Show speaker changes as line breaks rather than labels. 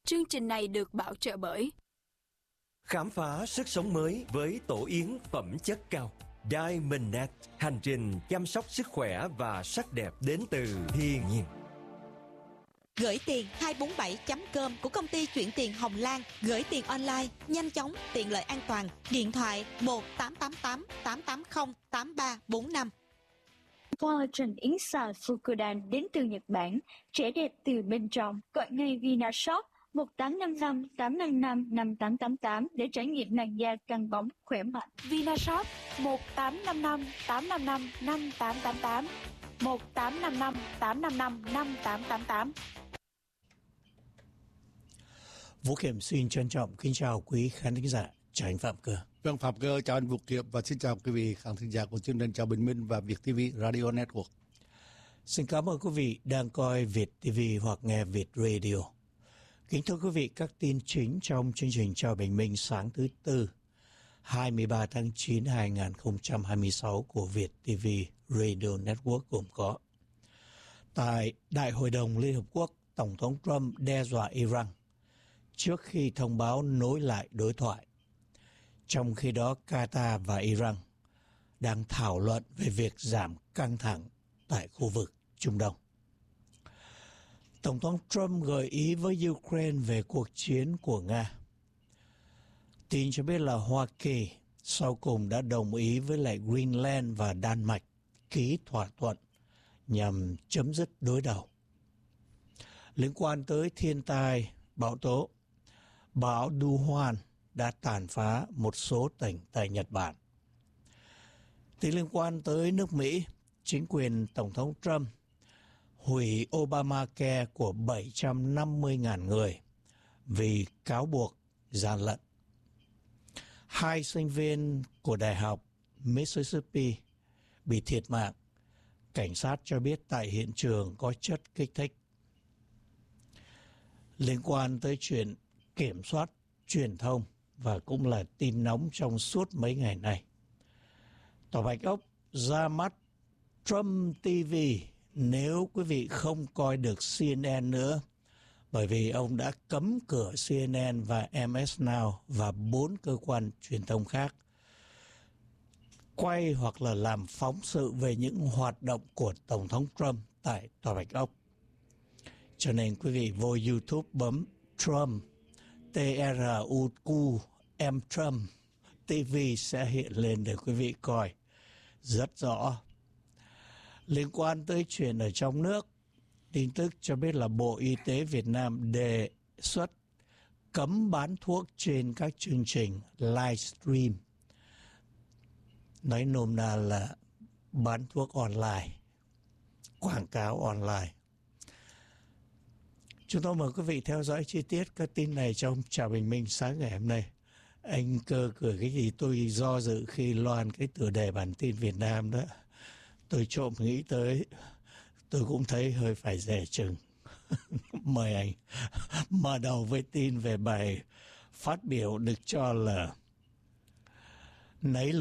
Chương trình này được bảo trợ bởi
Khám phá sức sống mới với tổ yến phẩm chất cao Diamond Net, hành trình chăm sóc sức khỏe và sắc đẹp đến từ thiên nhiên.
Gửi tiền 247.com của công ty chuyển tiền Hồng Lan. Gửi tiền online, nhanh chóng, tiện lợi, an toàn. Điện thoại 1-888-880-8345.
Collagen yến xào Fukudan đến từ Nhật Bản, trẻ đẹp từ bên trong. Gọi ngay Vinashop 1855-855-5888 để trải nghiệm làn da căng bóng, khỏe mạnh.
Vinashop 1855-855-5888, 1855-855-5888.
Vũ Kiểm xin trân trọng kính chào quý khán thính giả. Chào anh Phạm Cơ.
Vâng, Phạm Cơ chào anh Vũ Kiểm và xin chào quý vị khán thính giả của chương trình Chào Bình Minh và Việt TV Radio Network.
Xin cảm ơn quý vị đang coi Việt TV hoặc nghe Việt Radio. Kính thưa quý vị, các tin chính trong chương trình Chào Bình Minh sáng thứ Tư 23 tháng 9 2026 của Việt TV Radio Network gồm có: tại Đại hội đồng Liên Hợp Quốc, Tổng thống Trump đe dọa Iran trước khi thông báo nối lại đối thoại. Trong khi đó, Qatar và Iran đang thảo luận về việc giảm căng thẳng tại khu vực Trung Đông. Tổng thống Trump gợi ý với Ukraine về cuộc chiến của Nga. Tin cho biết là Hoa Kỳ sau cùng đã đồng ý với lại Greenland và Đan Mạch ký thỏa thuận nhằm chấm dứt đối đầu. Liên quan tới thiên tai, bão tố, bão Duhan đã tàn phá một số tỉnh tại Nhật Bản. Thì liên quan tới nước Mỹ, chính quyền Tổng thống Trump hủy Obamacare của 750.000 người vì cáo buộc gian lận. 2 sinh viên của Đại học Mississippi bị thiệt mạng. Cảnh sát cho biết tại hiện trường có chất kích thích. Liên quan tới chuyện kiểm soát truyền thông và cũng là tin nóng trong suốt mấy ngày nay. Tòa Bạch Ốc ra mắt Trump TV nếu quý vị không coi được CNN nữa, bởi vì ông đã cấm cửa CNN và MS Now và 4 cơ quan truyền thông khác quay hoặc là làm phóng sự về những hoạt động của Tổng thống Trump tại Tòa Bạch Ốc. Cho nên quý vị vô YouTube bấm Trump, T-R-U-Q-M Trump TV sẽ hiện lên để quý vị coi rất rõ. Liên quan tới chuyện ở trong nước, tin tức cho biết là Bộ Y tế Việt Nam đề xuất cấm bán thuốc trên các chương trình livestream. Nói nôm na là bán thuốc online, quảng cáo online. Chúng tôi mời quý vị theo dõi chi tiết các tin này trong Chào Bình Minh sáng ngày hôm nay. Anh Cơ cười cái gì tôi do dự khi loan cái tựa đề bản tin Việt Nam đó. Tôi trộm nghĩ tới, tôi cũng thấy hơi phải dè chừng. Mời anh mở đầu với tin về bài phát biểu được cho là nấy